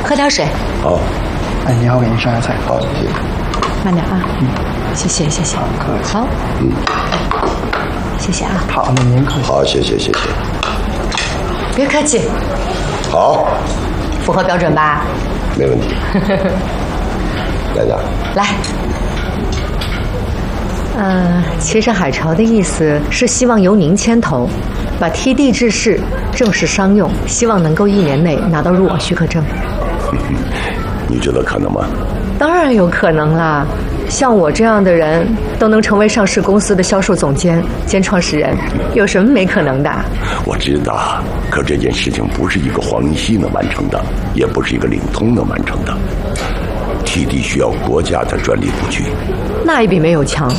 喝点水。 好。 哎，你好，给您上下菜。 好，谢谢。 慢点啊。谢谢。 好，客气。 好。谢谢啊。 好，那您客气。 好，谢谢。 别客气。 好。 符合标准吧？ 没问题。来的。 来。其实海潮的意思是希望由您牵头，把 TD 制式正式商用，希望能够1年内拿到入网许可证。 你觉得可能吗？ 当然有可能啦，像我这样的人都能成为上市公司的销售总监兼创始人，有什么没可能的？ 我知道，可这件事情不是一个黄一熙能完成的，也不是一个领通能完成的。TD 需要国家的专利布局， 那也比没有强。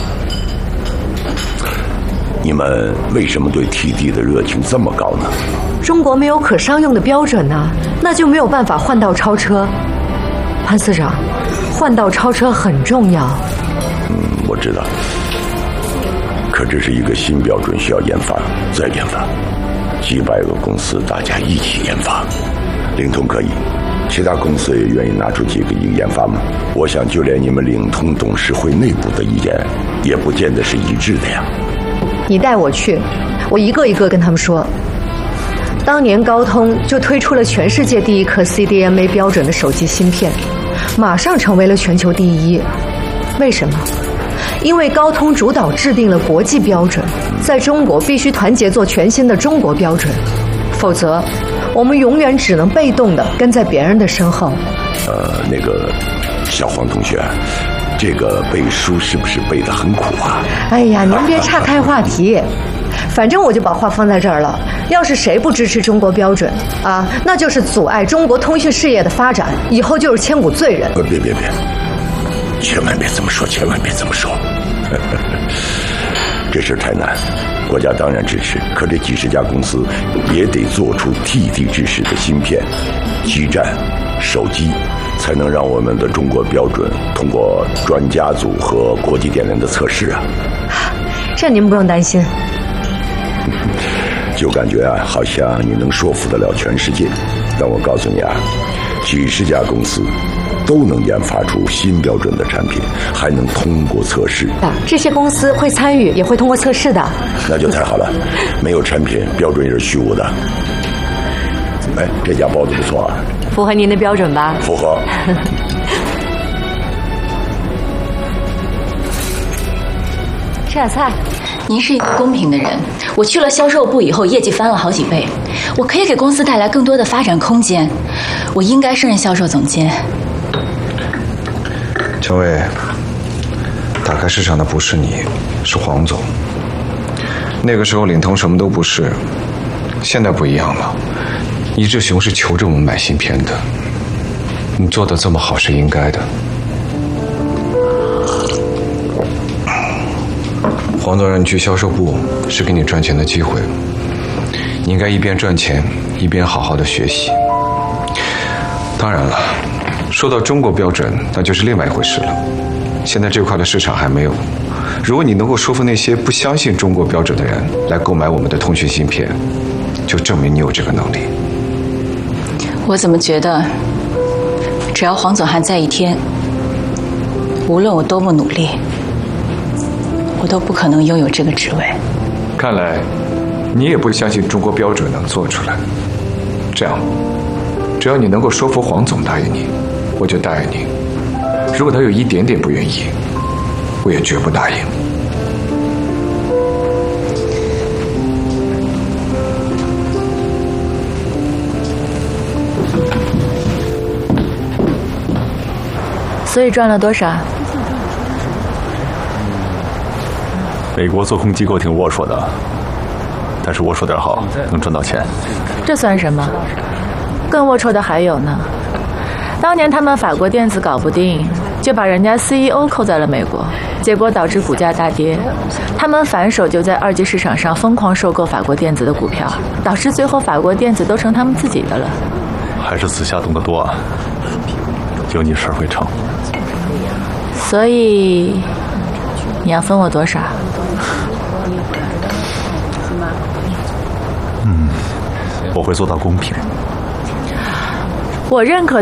你们为什么对 TD 的热情这么高呢？ 中国没有可商用的标准呢，那就没有办法换道超车。潘司长，换道超车很重要。 我知道，可这是一个新标准，需要研发，再研发，几百个公司大家一起研发。领通可以，其他公司也愿意拿出几个亿研发吗？我想就连你们领通董事会内部的意见也不见得是一致的呀。 你带我去，我一个一个跟他们说。当年高通就推出了全世界第一颗 CDMA 标准的手机芯片，马上成为了全球第一。为什么？因为高通主导制定了国际标准，在中国必须团结做全新的中国标准，否则我们永远只能被动地跟在别人的身后。 那个小黄同学，这个背书是不是背得很苦啊？ 哎呀，您别岔开话题，反正我就把话放在这儿了。要是谁不支持中国标准啊，那就是阻碍中国通讯事业的发展，以后就是千古罪人。 别，千万别这么说，千万别这么说。这事太难，国家当然支持，可这几十家公司也得做出 TD 制式的芯片、基站、手机，才能让我们的中国标准通过专家组和国际电联的测试啊。 这您不用担心。 就感觉啊，好像你能说服得了全世界。但我告诉你啊，几十家公司都能研发出新标准的产品，还能通过测试。 这些公司会参与，也会通过测试的。 那就太好了，没有产品，标准也是虚无的。哎，这家包子不错啊， 符合您的标准吧？ 符合。 吃点菜。 您是一个公平的人，我去了销售部以后，业绩翻了好几倍，我可以给公司带来更多的发展空间，我应该胜任销售总监。 乔伟，打开市场的不是你，是黄总。那个时候领通什么都不是，现在不一样了，一志雄是求着我们买芯片的，你做得这么好是应该的。黄总让你去销售部，是给你赚钱的机会。你应该一边赚钱，一边好好的学习。当然了，说到中国标准，那就是另外一回事了。现在这块的市场还没有。如果你能够说服那些不相信中国标准的人来购买我们的通讯芯片，就证明你有这个能力。 我怎么觉得，只要黄总还在一天，无论我多么努力，我都不可能拥有这个职位。 看来你也不相信中国标准能做出来。这样，只要你能够说服黄总答应你，我就答应你。如果他有一点点不愿意，我也绝不答应。 所以赚了多少？ 美国做空机构挺龌龊的，但是我说点好，能赚到钱。 这算什么？更龌龊的还有呢。当年他们法国电子搞不定，就把人家 CEO 扣在了美国，结果导致股价大跌。他们反手就在二级市场上疯狂收购法国电子的股票，导致最后法国电子都成他们自己的了。 还是私下懂得多啊，有你事儿会成。 所以你要分我多少？ 我会做到公平。 我认可